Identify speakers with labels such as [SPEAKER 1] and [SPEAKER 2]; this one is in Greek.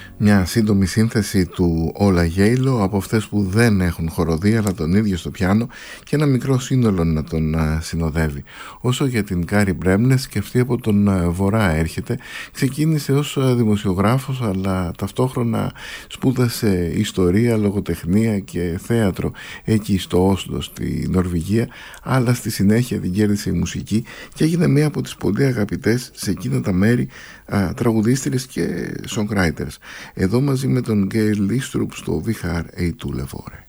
[SPEAKER 1] Μια σύντομη σύνθεση του Όλα Γέιλο, από αυτές που δεν έχουν χοροδία αλλά τον ίδιο στο πιάνο και ένα μικρό σύνολο να τον συνοδεύει. Όσο για την Κάρι Μπρέμνες, και αυτή από τον Βορρά έρχεται, ξεκίνησε ως δημοσιογράφος αλλά ταυτόχρονα σπούδασε ιστορία, λογοτεχνία και θέατρο εκεί στο Όσλο στη Νορβηγία, αλλά στη συνέχεια την κέρδισε η μουσική και έγινε μία από τις πολύ αγαπητές σε εκείνα τα μέρη τραγουδίστρες και songwriters. Εδώ μαζί με τον Γκέιλ Λίστρουπ στο VHR A2 Levore.